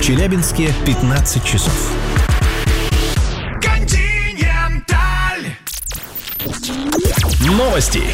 Челябинске 15 часов. Новости.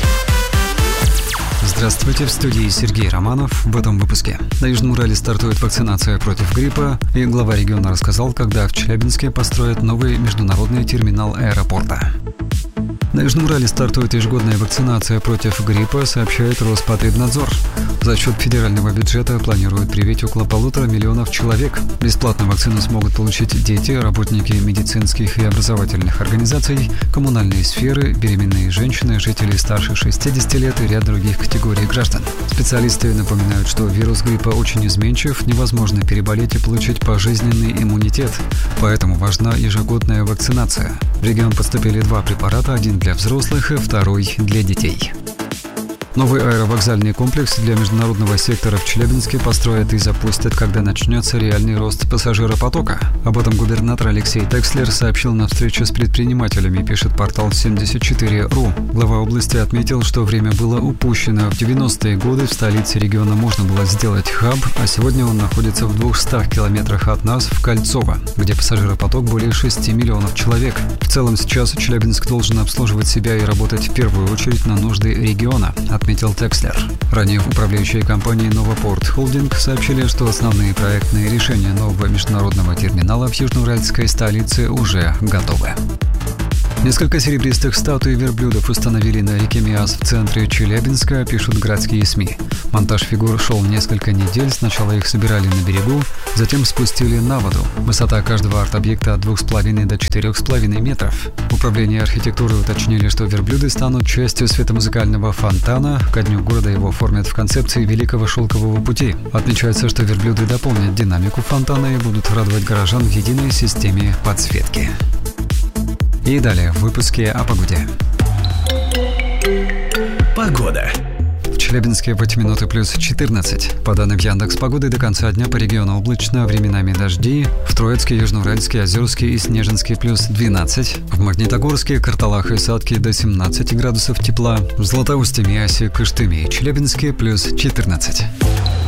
Здравствуйте, в студии Сергей Романов. В этом выпуске. На Южном Урале стартует вакцинация против гриппа, и глава региона рассказал, когда в Челябинске построят новый международный терминал аэропорта. На Южном Урале стартует ежегодная вакцинация против гриппа, сообщает Роспотребнадзор. За счет федерального бюджета планируют привить около 1,5 миллиона человек. Бесплатно вакцину смогут получить дети, работники медицинских и образовательных организаций, коммунальные сферы, беременные женщины, жители старше 60 лет и ряд других категорий граждан. Специалисты напоминают, что вирус гриппа очень изменчив, невозможно переболеть и получить пожизненный иммунитет. Поэтому важна ежегодная вакцинация. В регион поступили 2 препарата, один для взрослых и второй для детей. Новый аэровокзальный комплекс для международного сектора в Челябинске построят и запустят, когда начнется реальный рост пассажиропотока. Об этом губернатор Алексей Текслер сообщил на встрече с предпринимателями, пишет портал 74.ru. Глава области отметил, что время было упущено. В 90-е годы в столице региона можно было сделать хаб, а сегодня он находится в 200 километрах от нас, в Кольцово, где пассажиропоток более 6 миллионов человек. В целом сейчас Челябинск должен обслуживать себя и работать в первую очередь на нужды региона, отметил Текслер. Ранее в управляющей компании «Новопорт Холдинг» сообщили, что основные проектные решения нового международного терминала в южноуральской столице уже готовы. Несколько серебристых статуй верблюдов установили на реке Миас в центре Челябинска, пишут городские СМИ. Монтаж фигур шел несколько недель, сначала их собирали на берегу, затем спустили на воду. Высота каждого арт-объекта от 2,5 до 4,5 метров. В управлении архитектуры уточнили, что верблюды станут частью светомузыкального фонтана. Ко дню города его оформят в концепции Великого Шелкового пути. Отмечается, что верблюды дополнят динамику фонтана и будут радовать горожан в единой системе подсветки. И далее в выпуске о погоде. Погода. В Челябинске в эти минуты плюс 14. По данным Яндекс.Погоды, до конца дня по региону облачно, временами дожди. В Троицке, Южноуральске, Озерске и Снежинске плюс 12. В Магнитогорске, Карталах и Сатке до 17 градусов тепла. В Златоусте, Миасе, Кыштыме и Челябинске плюс 14.